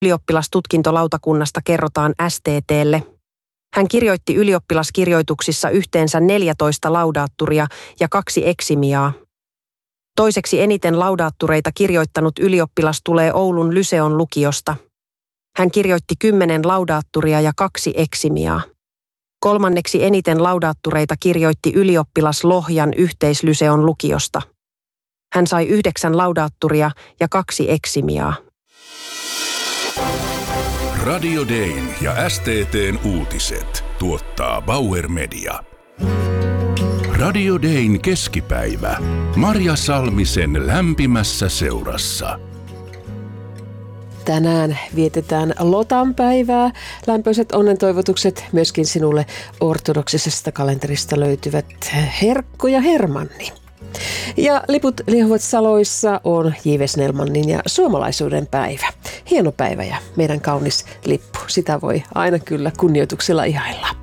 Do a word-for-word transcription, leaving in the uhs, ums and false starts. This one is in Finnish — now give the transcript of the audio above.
Ylioppilastutkintolautakunnasta kerrotaan S T T:lle. Hän kirjoitti ylioppilaskirjoituksissa yhteensä neljätoista laudaatturia ja kaksi eksimiaa. Toiseksi eniten laudaattureita kirjoittanut ylioppilas tulee Oulun Lyseon lukiosta. Hän kirjoitti kymmenen laudaatturia ja kaksi eksimiaa. Kolmanneksi eniten laudaattureita kirjoitti ylioppilas Lohjan yhteislyseon lukiosta. Hän sai yhdeksän laudaatturia ja kaksi eksimiaa. Radio Dayn ja S T T:n uutiset tuottaa Bauer Media. Radio Dayn keskipäivä. Marja Salmisen lämpimässä seurassa. Tänään vietetään Lotan päivää. Lämpöiset onnentoivotukset myöskin sinulle ortodoksisesta kalenterista löytyvät Herkko ja Hermanni. Ja liput liehuvat saloissa on J V Snellmanin ja suomalaisuuden päivä. Hieno päivä ja meidän kaunis lippu. Sitä voi aina kyllä kunnioituksella ihailla.